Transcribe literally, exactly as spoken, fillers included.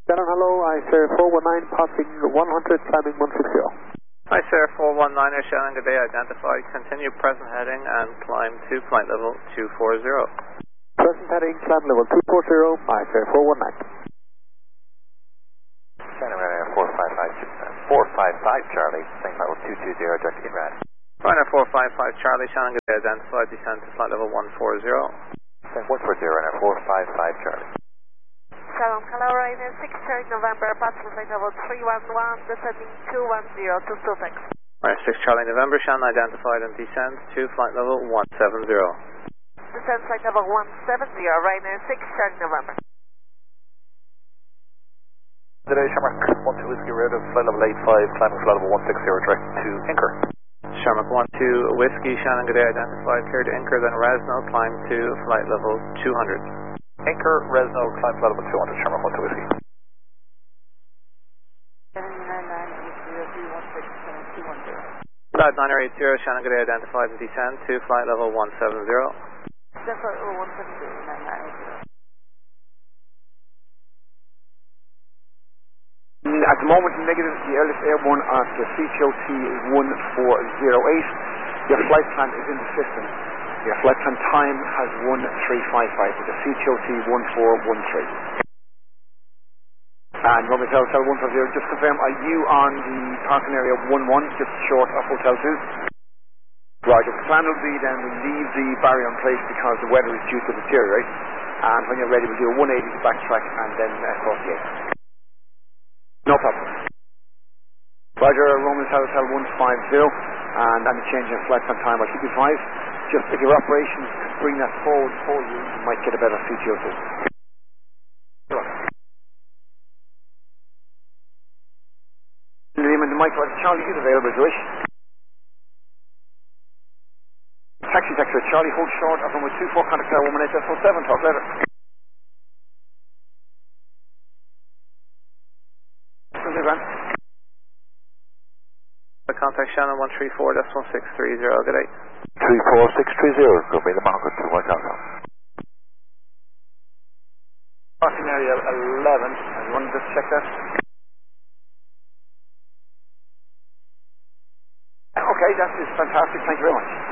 Shannon, hello, I Sir four one nine passing one hundred, climbing one sixty. Hi Sir four one nine, Shannon, good day, identified, continue present heading and climb to flight level two forty. Present heading, climb level two forty, I Sir four one nine. Shannon, Ryanair four five five, four five five Charlie, same level two two zero, direct to Inrad. Ryanair four five five Charlie, Shannon, good day, identified, descend to flight level one forty. Same one forty, Ryanair four five five Charlie. Shalom, hello, Ryanair six thirty November, passing flight level three one one, descending two one zero to Sussex. Ryanair six Charlie November, Shannon, identified and descend to flight level one seventy. Descend flight level one seventy, Ryanair six thirty November. Today, Shamrock one two Whiskey, route of flight level eight five, climbing flight level one sixty, direct to Inker. Shamrock one two Whiskey, Shannon, good day, identified, clear to Inker, then Resno, climb to flight level two hundred. Inker, Resno, climb flight level two hundred, Shamrock one two Whiskey. Flight nine eight zero, Shannon, good day, identified and descend to flight level one seventy. That's flight level one seventy, nine nine eight zero. At the moment, negative, the earliest airborne at the C T O T is one four zero eight. Your flight plan is in the system. Your flight plan time has one three five five, with the C T O T one four one three. And Robert Hotel one five zero, just confirm, are you on the parking area one one, just short of Hotel two? Right, the plan will be then we leave the barrier in place because the weather is due to deteriorate. And when you're ready, we'll do a one eighty to backtrack and then uh, cross the eight. No problem. Roger, Romans Hotel one five zero, and I'm changing flight on time. I'll keep you advised. Just if your operations could bring that forward for you, you might get a better C T O T. Liam and Michael, Charlie is available, do you wish? Taxi, taxi, Charlie, hold short at runway two four, contact tower one eight four seven, talk later. Contact Shannon one three four, that's one six three zero, good day. three four six three zero, go be the Monaco two one zero. Parking area eleven, and you want to just check that? Okay, that is fantastic, thank you very much.